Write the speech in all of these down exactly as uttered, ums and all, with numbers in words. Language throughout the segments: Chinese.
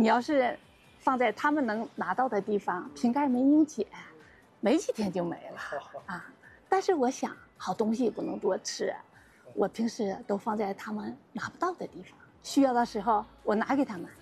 你要是放在他们能拿到的地方，瓶盖没拧紧，没几天就没了啊。但是我想，好东西也不能多吃，我平时都放在他们拿不到的地方，需要的时候我拿给他们。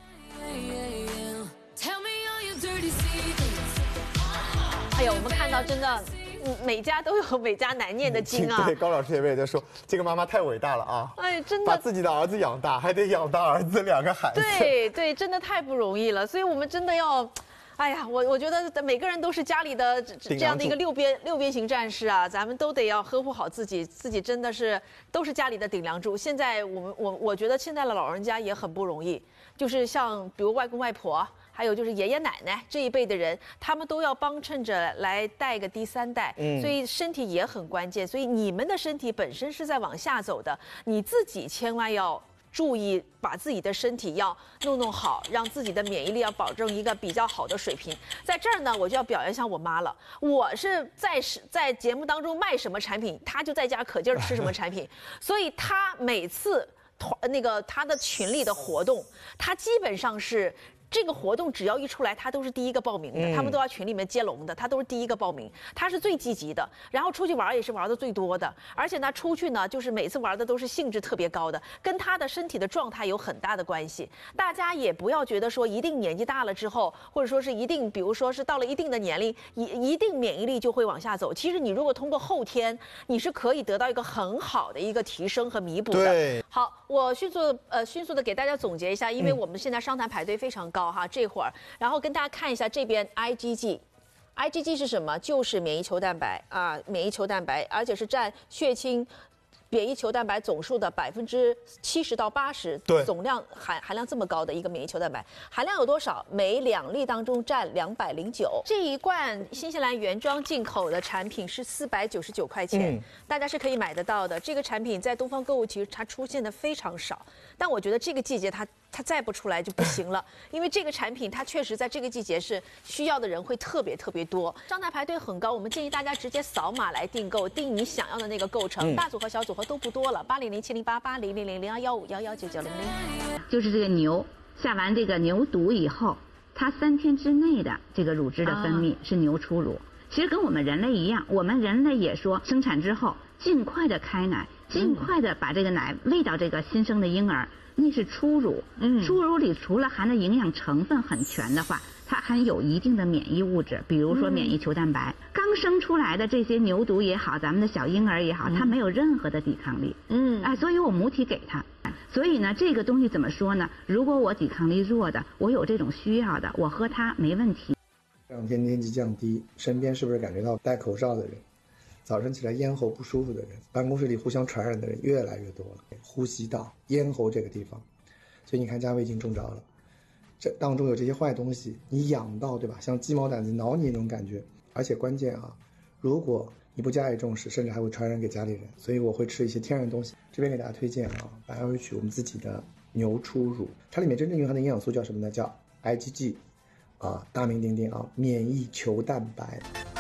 哎呀，我们看到真的。嗯，每家都有每家难念的经啊。 对，高老师也在说，这个妈妈太伟大了啊！ 哎，真的， 把自己的儿子养大，还得养大儿子两个孩子。 对对，真的太不容易了。所以我们真的要，哎呀，我我觉得每个人都是家里的这样的一个六边六边形战士啊，咱们都得要呵护好自己，自己真的是都是家里的顶梁柱。现在我们我我觉得现在的老人家也很不容易，就是像比如外公外婆。还有就是爷爷奶奶这一辈的人，他们都要帮衬着来带个第三代，嗯，所以身体也很关键。所以你们的身体本身是在往下走的，你自己千万要注意，把自己的身体要弄弄好，让自己的免疫力要保证一个比较好的水平。在这儿呢，我就要表扬一下我妈了。我是在在节目当中卖什么产品，她就在家可劲儿吃什么产品，所以她每次团那个她的群里的活动，她基本上是。这个活动只要一出来，他都是第一个报名的，嗯、他们都要群里面接龙的，他都是第一个报名，他是最积极的。然后出去玩也是玩的最多的，而且呢，出去呢就是每次玩的都是兴致特别高的，跟他的身体的状态有很大的关系。大家也不要觉得说一定年纪大了之后，或者说是一定，比如说是到了一定的年龄，一一定免疫力就会往下走。其实你如果通过后天，你是可以得到一个很好的一个提升和弥补的。 对， 好，我迅速呃迅速的给大家总结一下，因为我们现在商谈排队非常高。哈，这会儿，然后跟大家看一下这边 I G G，I G G 是什么？就是免疫球蛋白啊，免疫球蛋白，而且是占血清免疫球蛋白总数的百分之七十到八十， 对， 总量含含量这么高的一个免疫球蛋白，含量有多少？每两粒当中占两百零九。这一罐新西兰原装进口的产品是四百九十九块钱，嗯、大家是可以买得到的。这个产品在东方购物其实它出现的非常少，但我觉得这个季节它。它再不出来就不行了，因为这个产品它确实在这个季节是需要的人会特别特别多，商台排队很高，我们建议大家直接扫码来订购，订你想要的那个构成，嗯、大组合、小组合都不多了，八零零七零八八零零零零二幺五幺幺九九零零。 就是这个牛下完这个牛犊以后，它三天之内的这个乳汁的分泌是牛初乳。啊、其实跟我们人类一样，我们人类也说生产之后尽快的开奶，尽快的把这个奶喂到这个新生的婴儿。那是初乳，嗯，初乳里除了含的营养成分很全的话，它含有一定的免疫物质，比如说免疫球蛋白。嗯、刚生出来的这些牛犊也好，咱们的小婴儿也好，嗯、它没有任何的抵抗力，嗯，哎，所以我母体给它。所以呢，这个东西怎么说呢？如果我抵抗力弱的，我有这种需要的，我喝它没问题。 这两天天气降低，身边是不是感觉到戴口罩的人？早晨起来咽喉不舒服的人，办公室里互相传染的人越来越多了。呼吸道、咽喉这个地方，所以你看家卫已经中招了。这当中有这些坏东西，你痒到，对吧？像鸡毛掸子挠你那种感觉。而且关键啊，如果你不加以重视，甚至还会传染给家里人。所以我会吃一些天然的东西。这边给大家推荐啊，百安 H 我们自己的牛初乳，它里面真正蕴含的营养素叫什么呢？叫 I G G， 啊，大名鼎鼎啊，免疫球蛋白。